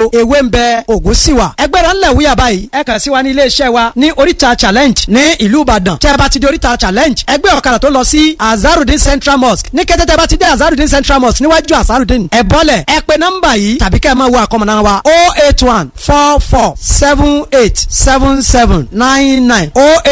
ewé ń bẹ ògùn sì wà. ẹgbẹ́ra ńlẹ̀ wúyà báyìí ẹ kàn sí wa ní iléeṣẹ́ wa ní oríta challenge ní ìlú Ìbàdàn. tẹ́ ẹ bá ti di oríta challenge ẹgbẹ́ ọ̀kadà tó lọ sí Azarudeen Central Mosque ní kété tẹ́ ẹ bá ti dé Azarudeen Central Mosque níwájú Azarudeen ẹ bọ́lẹ̀ ẹ pe nọ́mbà yìí tàbí kẹ́ ẹ máa wo àkọmọ̀nà wa 08144787799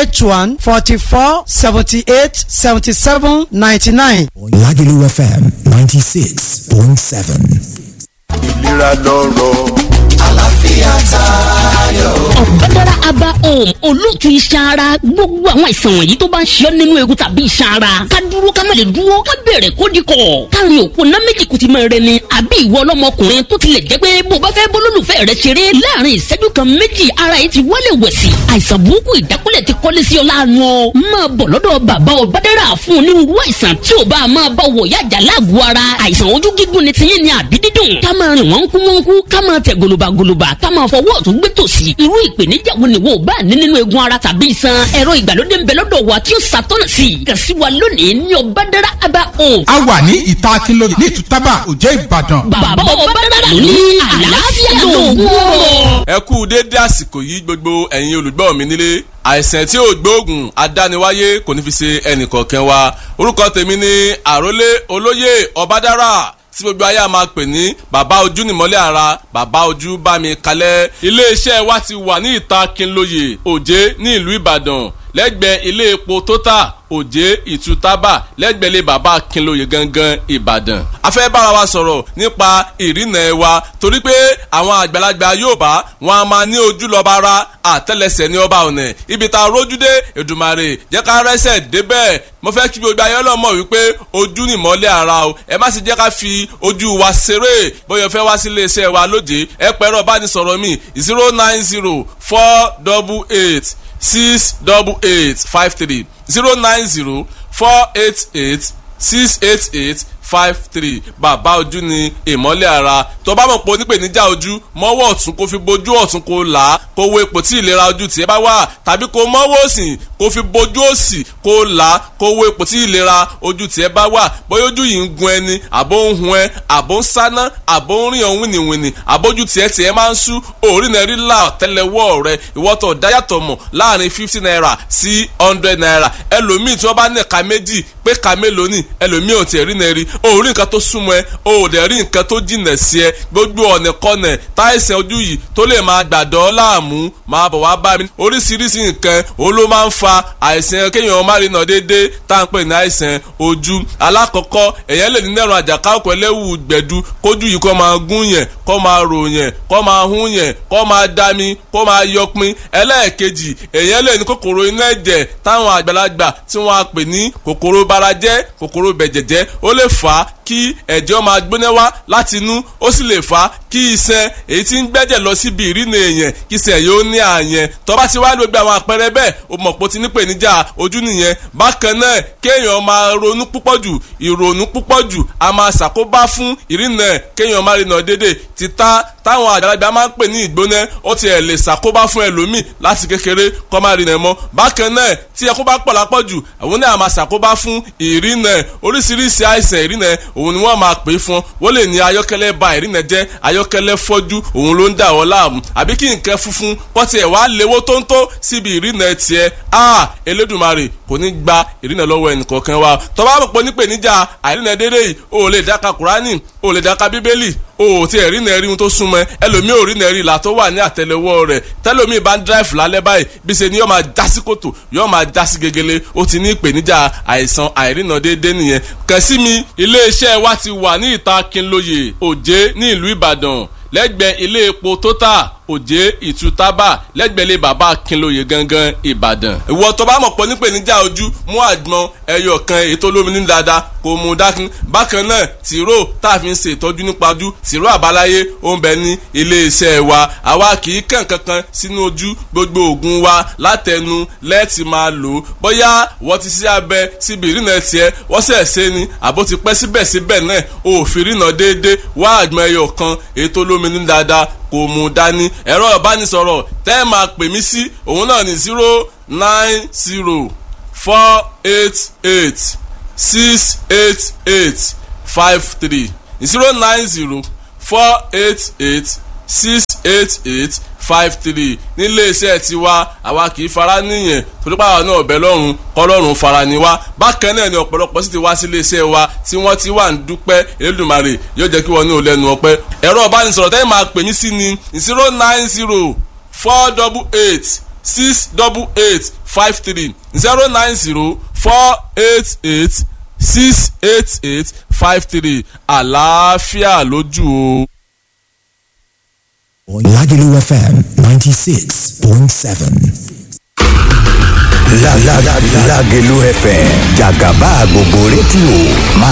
08144787799. Lagelu FM 96.7. Ìlera lọ́rọ̀. Àlàáfíà tayọ. Ọ̀bádàrà Aba Home olóòtú iṣan ara gbogbo àwọn àìsàn wọ̀nyí tó bá ń ṣe ọ́ nínú egun tàbí iṣan ara ká dúró ká má lè dúró ká bẹ̀rẹ̀ kó di kọ̀ káàrin òpó ná méjì kùtì máa rẹ ni àbí ìwọ ọlọ́mọkùnrin tó tilẹ̀ jẹ́ pé bó bá fẹ́ bólólùfẹ́ rẹ ṣeré láàrin ìṣẹ́jú kan méjì ara yìí ti wọlé wẹ̀sì àìsàn burúkú ìdákúlẹ̀ ti kọ́lé sí ọ láàánú ọ máa bọ̀ lọ́dọ̀ bàbá Ọ̀bádàrà fún onírúurú àìsàn tí ò bá máa bá wọ̀ yájà láàgọ̀ ara àìsàn ojú gígùn ni tiyín ni àbí dídùn ká máa rìn wọ́n kú ká máa tẹ̀ gòlòbàgòlòbà ká máa fọwọ́ ọ̀tún gbé tòsì irú ìpèníjà wo ni wọ́n bá ní nínú egun ara tàbí iṣan ẹ̀rọ ìgbàlódé ń bẹ lọ́dọ̀ wa tí ó ṣàtọ́nà sí i kàn sí wa lónìí ní Ọ̀bádàrà Aba Home. a wà ní ìta Akínlóye ní Ìtútàbà Òjé Ìbàdàn. bàbá Ọ̀bádàrà ló ní àlàáfíà lóògùn ọ̀rọ̀. ẹ kú déédé àsìkò yìí gbogbo ẹ̀yin olùgbọ́ mi nílé àìsàn tí ò gbóògùn adániwáyé kò ní fi ṣe ẹnìkọ̀ọ̀kan wa orúkọ tèmi ni àrólé olóyè Ọ̀bádàrà tí gbogbo ayé a máa pè ní bàbá ojú nìmọ́lẹ̀ ara bàbá ojú bá mi kalẹ̀ iléeṣẹ́ wa ti wà ní ìta Akínlóye Òjé ní ìlú Ìbàdàn lẹ́gbẹ̀ẹ́ ilé epo Total Òjé Ìtútàbà lẹ́gbẹ̀ẹ́ ilé bàbá Akínlóye gangan Ìbàdàn. a fẹ́ bára wa sọ̀rọ̀ nípa ìrìnà wa torí pé àwọn àgbàlagbà Yorùbá wọn a máa ní ojú lọ́ba ara àtẹ́lẹsẹ̀ ní ọba ọ̀nà ibi tá a rójú dé Èdùmàrè jẹ́ ká rẹ́sẹ̀ débẹ̀ mo fẹ́ kí gbogbo ayé ọlọ́mọ wípé ojú ni ìmọ́lẹ̀ ara o ẹ má sì jẹ́ ká fi ojú wa ṣeré bóyá fẹ́ wá sí iléeṣẹ́ wa lóde ẹ pẹ̀rọ bánisọ̀rọ̀ mi 090-488-688-53 090-488-688-53 bàbá ojú ni ìmọ́lẹ̀ ara tó bá mọ̀ pé onípèníjà ojú mọ́wọ́ ọ̀tún kó fi bojú ọ̀tún kó là á kó wo ipò tí ìlera ojú tiẹ̀ bá wà tàbí kó mọ́wọ́ òsì kó fi bojú òsì kó là á kó wo ipò tí ìlera ojú tiẹ̀ bá wà bóyá ojú yìí ń gun ẹni àbó ń hun ẹ àbó ń sáná àbó ń rìn ọ̀hún wìnìwìnì àbójú tiẹ̀ máa ń sú òórì náà rí là tẹ́lẹ̀wọ́ rẹ ìwọ́tọ̀ dáyàtọ̀ mọ̀ láàrin 50 naira sí 100 naira ẹlòmíì tí wọ́n bá ní ẹ̀ka méjì pé ká mélòó ni ẹlòmíì ò tiẹ̀ rí náà rí òórì nǹkan tó súnmọ́ ẹ o ò dẹ̀ rí nǹkan tó jìnà sí ẹ gbogbo ọ̀nà kọ́nà táìsàn ojú yìí tó lè máa gbàdọ̀ láàmú máa bọ̀ wá bá mi oríṣiríṣi nǹkan òun ló máa ń fa àìsàn kéèyàn má rí nà déédéé tá à ń pè ní àìsàn ojú alákọ̀ọ́kọ́ èèyàn lè ní nẹ́rùn àjàká òkú ẹlẹ́wù gbẹ̀du kójú yìí kó máa gún yẹn kó máa rò yẹn kó máa hún yẹn kó máa dami kó máa yọpin ẹlẹ́ẹ̀kejì èèyàn lè ní kòkòrò inú ẹ̀jẹ̀ táwọn àgbàlagbà tí wọ́n á pè ní kòkòrò barajẹ́ kòkòrò bẹ̀jẹ̀jẹ́ ó lè fà á kí ẹ̀jẹ̀ máa gbóná wá láti inú ó sì lè fà á kí iṣan èyí tí ń gbẹ́jẹ̀ lọ síbi ìrìnà èèyàn kí iṣan yóò ní àyẹn tó bá ti wá gbogbo àwọn àpẹẹrẹ bẹ́ẹ̀ o mọ̀ pé o ti ní ìpèníjà ojú nìyẹn bákan náà kéèyàn máa ronú púpọ̀ jù ìrònú púpọ̀ jù a máa ṣàkóbá fún ìrìnà kéèyàn máa rìnà dédé títà táwọn àgbàlagbà máa ń pè ní ìgbóná ó ti ẹ̀ lè ṣàkóbá fún ẹlòmíì láti kékeré kó máa rìnà mọ́ bákan náà tí ẹkún bá pọ̀ lápọ̀jù àwọn náà máa ṣàkóbá fún ìrìnà oríṣiríṣi àìsàn ìrìnà òun ni wọ́n máa pè é fún wọ́n lè ní ayọ́kẹ́lẹ́ ba ìrìnà jẹ́ ayọ́kẹ́lẹ́ fọ́jú òun ló ń dà wọ́n láàmú àbí kí nǹkan funfun pọ́tì ẹ̀ wá léwó tóńtó síbi ìrìnà tiẹ̀ Elédùmarè kò ní gba ìrìnà lọ́wọ́ ẹnìkọ̀ọ̀kan wa tó bá mọ̀ pé nípèníjà àìrìnà dédé yìí o lè dáka Kùránì o lè dáka Bíbélì o ti ẹ̀rí náà rí ohun tó súnmọ́ ẹlòmíì ò rí náà rí ìlà tó wà ní àtẹ́lẹwọ́ rẹ̀ tẹ́lòmíì bá ń dráìfù lálẹ́ báyìí bí ṣe ni yóò máa já sí kòtò yóò máa já sí gegele ó ti ní ìpèníjà àìsàn àìrìnà déédéé nìyẹn kàn sí mi iléeṣẹ́ wa ti wà ní ìta Akínlóye Òjé ní ìlú Ìbàdàn lẹ́gbẹ̀ẹ́ ilé epo Total Òjé Ìtútàbà lẹ́gbẹ̀lé bàbá Akínlóye gangan Ìbàdàn. ìwọ tó bá mọ̀ pọ̀ nípèníjà ojú mú àgbọn ẹyọ kan èyí tó lómi ní dáadáa kò mú dákun. bákan náà tìró tá a fi ń ṣe ìtọ́jú nípa ojú tìró àbáláyé ó ń bẹ ní iléeṣẹ́ wa. àwa kì í kàn kankan sínú ojú gbogbo oògùn wa látẹnu lẹ́ẹ̀tì máa lò ó. bóyá wọ́n ti ṣe abẹ síbi ìrìnà tiẹ̀ wọ́n sẹ̀ ṣe ni àbó ti pẹ́ síbẹ̀síbẹ̀ náà òfin ìrìnà déédéé wá àgbọn ẹyọ kan èyí tó lómi ní dáadáa kò mú dání. ẹ̀rọ ìbánisọ̀rọ̀ tẹ́ ẹ máa pè mí sí òun náà ní 090-488-688-53 090-488-688-53 68853 nílé iṣẹ́ tiwa àwa kì í fara níyẹn torí pàwọn náà ọ̀bẹ lọ́rùn kọ́lọ́run fara ni wá bákan náà ni ọ̀pọ̀lọpọ̀ sì ti wá sí ilé iṣẹ́ wa tí wọ́n ti wà ń dúpẹ́ Elédùmarè yóò jẹ́ kí wọ́n ní ò lẹ́nu ọpẹ́ ẹ̀rọ ìbánisọ̀rọ̀ tẹ́lẹ̀ máa pè mí sí ni 090 488 68853 090 488 68853 àlàáfíà lójú o. Lagelu FM 96.7. Lagelu FM jàgàbá gbogbo rédíò máa